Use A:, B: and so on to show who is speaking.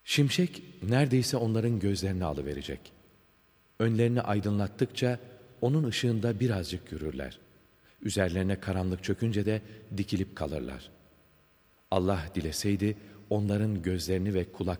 A: Şimşek neredeyse onların gözlerini alıverecek. Önlerini aydınlattıkça onun ışığında birazcık yürürler. Üzerlerine karanlık çökünce de dikilip kalırlar. Allah dileseydi onların gözlerini ve kulaklarını